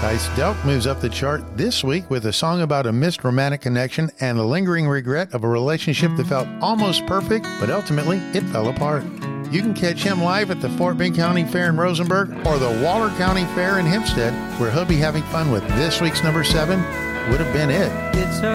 Ice Delk moves up the chart this week with a song about a missed romantic connection and the lingering regret of a relationship that felt almost perfect, but ultimately it fell apart. You can catch him live at the Fort Bend County Fair in Rosenberg or the Waller County Fair in Hempstead, where he'll be having fun with this week's number 7, Would Have Been It. It's a